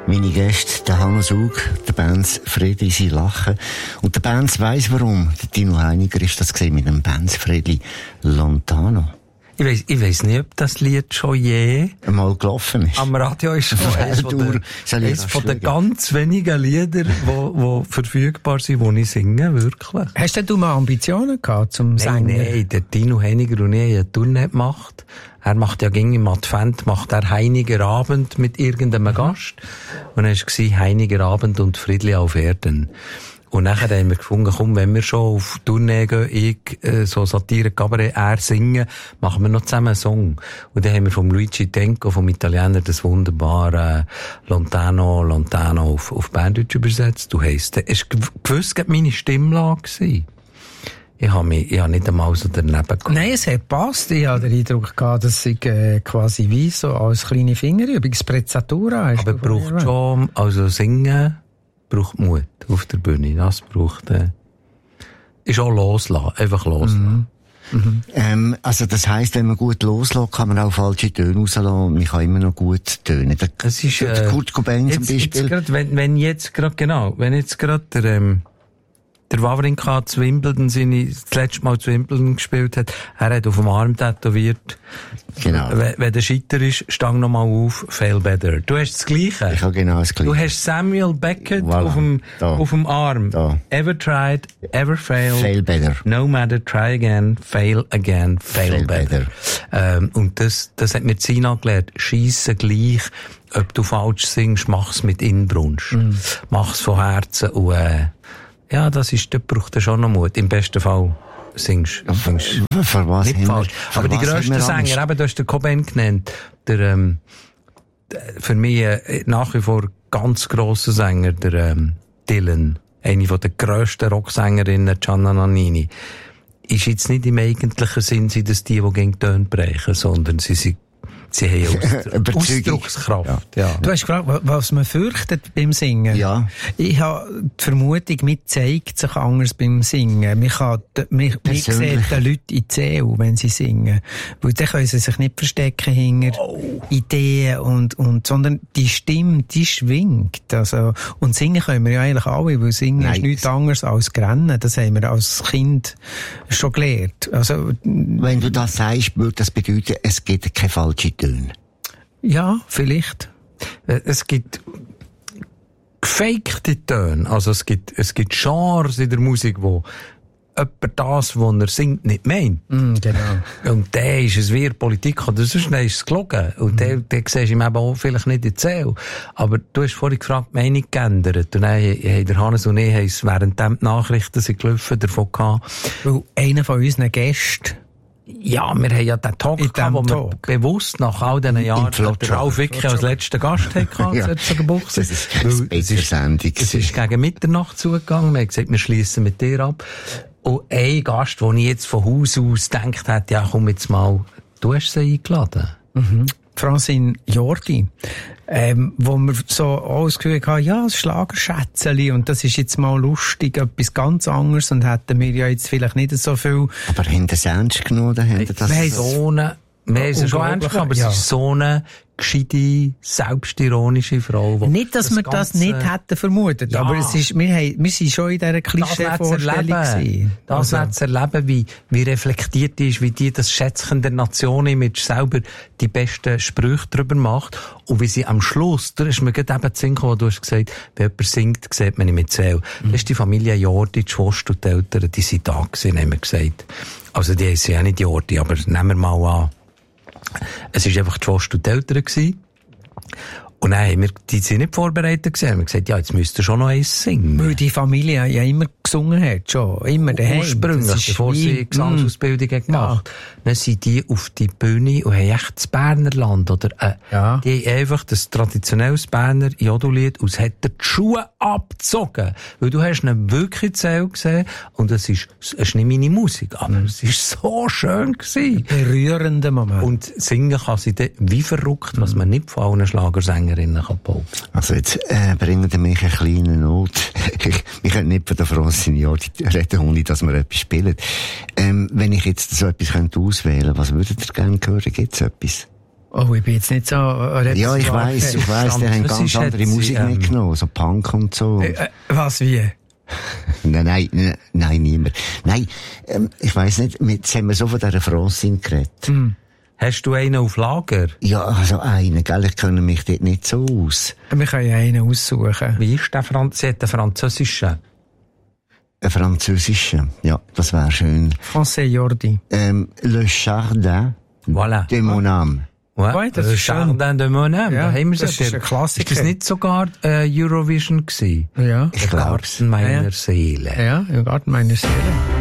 Meine Gäste, der Hannes Hug, der Benz Fredli, sie lachen. Und der Benz weiss warum. Der Tino Heiniger ist das gesehen mit dem Benz Fredli Lontano. Ich weiss nicht, ob das Lied schon je einmal gelaufen ist. Am Radio ist schon eines von den ganz wenigen Lieder, die verfügbar sind, die ich singe, wirklich. Hast denn du mal Ambitionen gehabt zum Singen? Nein, der Tino Heiniger und ich haben eine Tournee gemacht. Er macht ja gegen im Advent, macht er Heiniger Abend mit irgendeinem Gast. Und dann war Heiniger Abend und Friedli auf Erden. Und nachher haben wir gefunden, komm, wenn wir schon auf Tournee gehen, ich, so Satire, Cabaret, er singen, machen wir noch zusammen einen Song. Und dann haben wir vom Luigi Tenco, vom Italiener, das wunderbare Lontano auf Berndeutsch übersetzt. Du heisst, es war gewiss meine Stimmlage gewesen. Ich habe nicht einmal so daneben gekommen. Nein, es hat gepasst. Ich habe den Eindruck gehabt, dass ich quasi wie so als kleine Fingerübung, Sprezzatura. Aber braucht schon, also singen braucht Mut auf der Bühne. Das braucht, ist auch loslassen. Einfach loslassen. Also das heisst, wenn man gut loslässt, kann man auch falsche Töne rauslassen. Man kann immer noch gut tönen. Das ist, Kurt Cobain zum Beispiel. Wenn jetzt gerade der Wawrinka zu Wimbledon, das letzte Mal zu Wimbledon gespielt hat, er hat auf dem Arm tätowiert. Genau. Wenn der Scheiter ist, stang nochmal auf, fail better. Du hast das Gleiche. Ich habe genau das Gleiche. Du hast Samuel Beckett voilà. auf dem Arm. Da. Ever tried, ever failed. Fail better. No matter, try again, fail better. Und das hat mir Zina gelernt. Scheisse gleich, ob du falsch singst, mach's mit Inbrunst. Mach's von Herzen und, ja, da braucht er schon noch Mut. Im besten Fall singst für was nicht falsch. Aber die grössten Sänger, eben, du hast den Cobain genannt, für mich nach wie vor ganz grosser Sänger, der Dylan, eine von der grössten Rocksängerinnen, Gianna Nannini, ist jetzt nicht im eigentlichen Sinn, dass die gegen Töne brechen, sondern sie haben Ausdruckskraft. Ja. Du hast gefragt, was man fürchtet beim Singen. Ja. Ich habe die Vermutung, mir zeigt sich anders beim Singen. Man sieht den Leuten in die Seele, wenn sie singen. Weil dann können sie sich nicht verstecken hinter Ideen sondern die Stimme, die schwingt. Also, und singen können wir ja eigentlich alle, weil singen ist nichts anderes als Rennen. Das haben wir als Kind schon gelernt. Also, wenn du das sagst, würde das bedeuten, es gibt keine falsche Töne. Ja, vielleicht. Es gibt gefakte Töne. Also es gibt Genres in der Musik, wo jemand das, was er singt, nicht meint. Genau. Und der ist es wie Politik, oder sonst ist es gelogen. Und der siehst du ihm eben auch vielleicht nicht in die Seele. Aber du hast vorhin gefragt, die Meinung geändert. Und dann haben der Hannes und ich während die Nachrichten sind gelaufen, davon gehabt. Weil einer von unseren Gästen, ja, wir haben ja den Talk gehabt, wo wir bewusst nach all diesen Jahren den Ralf Wicke als letzten Gast hatten, ja. Das ist eine Sendung. Es ist gegen Mitternacht zugegangen. Wir haben gesagt, wir schliessen mit dir ab. Und ein Gast, den ich jetzt von Haus aus gedacht hätte, ja, komm jetzt mal, du hast sie eingeladen. Francine Jordi, wo wir so auch das Gefühl hatten, ja, das Schlagerschätzeli, und das ist jetzt mal lustig, etwas ganz anderes, und hätten wir ja jetzt vielleicht nicht so viel. Aber haben das ernst genommen, oder haben das? Wir haben es schon ernst genommen, aber es ist so eine gescheite, selbstironische Frau. Nicht, dass wir das nicht hätten vermutet, aber es ist, wir sind schon in dieser Klischee-Vorstellung. Das zu erleben, wie reflektiert die ist, wie die das Schätzchen der Nation-Image selber die besten Sprüche darüber macht, und wie sie am Schluss, da ist mir gerade eben zu Sinn gekommen, wo du hast gesagt, wenn jemand singt, sieht man nicht mit Seele. Das ist die Familie Jordi, die Schwester und die Eltern, die sind da gewesen, haben wir gesagt. Also die sind ja nicht Jordi, aber nehmen wir mal an. Es war einfach die Schwester und die Eltern gewesen. Und dann haben wir, die sind nicht vorbereitet gewesen. Haben wir gesagt, ja, jetzt müsst ihr schon noch eins singen. Weil die Familie ja immer gesungen hat, schon. Immer daheim. Ursprünglich, bevor sie Gesangsausbildung gemacht haben. Dann sind die auf die Bühne und haben echt das Bernerland, oder, die haben einfach das traditionelles Berner Jodellied, und es hat dir die Schuhe abgezogen. Weil du hast ihn wirklich zählt gesehen, und es ist nicht meine Musik, aber es ist so schön gewesen. Berührender Moment. Und singen kann sie dann wie verrückt, was man nicht von allen Schlagersängerinnen kann behaupten. Also jetzt, bringen wir mich eine kleine Not. Wir können nicht von der Francine Jordi reden, ohne dass wir etwas spielen. Wenn ich jetzt so etwas auswählen könnte, was würdet ihr gerne hören? Gibt's etwas? Oh, ich bin jetzt nicht so... Ja, ich weiss, die haben ganz andere Musik mitgenommen, so Punk und so. Was, wie? Nein, niemand. Nein, ich weiss nicht, jetzt haben wir so von dieser Francine geredet. Hast du einen auf Lager? Ja, also einen, gell, ich kenne mich dort nicht so aus. Wir können ja einen aussuchen. Wie ist der Sie hat den französischen? Ein französischer, ja, das wäre schön. Français Jordi. Le Jardin de mon âme. Ouais, das ist Jardin de mon âme. Ja, da haben wir das ist ein Klassiker. Ist das nicht sogar Eurovision gewesen? Ja. Ich glaub's. Garten meiner Seele. Ja, im Garten meiner Seele.